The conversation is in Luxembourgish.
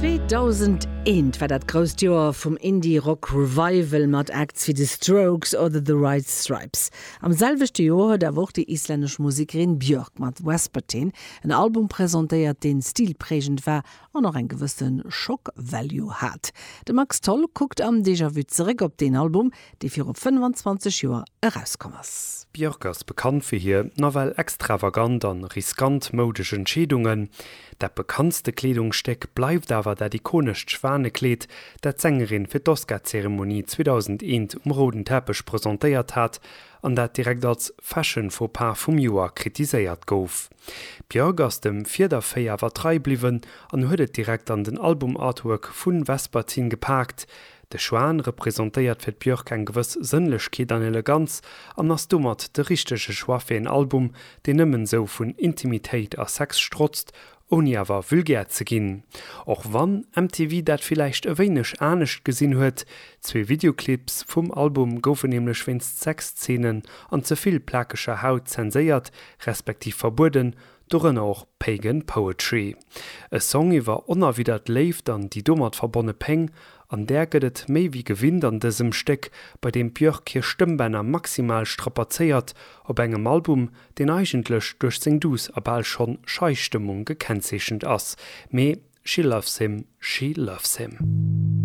2001 war dat grost Joer vum Indie-Rock-Revival mat Acts wie The Strokes oder The White Stripes. Am selvechte Joer da woch die islännesch Musikerin Björk mat Vespertine ein Album präsentéiert den stilprägend war an noch en gewëssen Schock-Value hat. De Max Toll guckt am Déjà-vu zurück op den Album, de fir op 25 Joer herauskommers. Björk ist bekannt für hier Novel extravagant an riskant modische Entscheidungen. Der bekanntste Kleidungsstück bleibt aber der ikonisch Schwanekleid, der Sängerin für die Oscar-Zeremonie 2001 roten Teppich präsentiert hat und der direkt als Fashion Fauxpas vom Jahr kritisiert gouf. Björk aus dem 4. Februar war 3 blieben und hat direkt an den Album-Artwork von Vespertine gepackt. De Schwan repräsentiert fir Björk en gewëss Sinnlechkeet an Eleganz an ass dummert de richtege Schwa fir en Album, de nëmmen so vun Intimitéit a Sex strotzt, ohne awer vulgär ze ginn. Och wann MTV dat vielleicht ewéinech anecht gesinn huet, 2 Videoclips vum Album goufen nämlichlech winst 6 Szenen an zeviel plakescher Haut zenséiert, respektiv verbuden, doren auch Pagan Poetry. E Song iwwer onerwidert left an die dummert verbonne Peng, an der gëtt méi wie gewinnt an dësem Steck, bei dem Björk hier Stimmbänder maximal strapazeiert, op engem Album, den eigentlech durch seng Dus abal schon Scheistimmung gekennzeichnet ass. Me, she loves him, she loves him.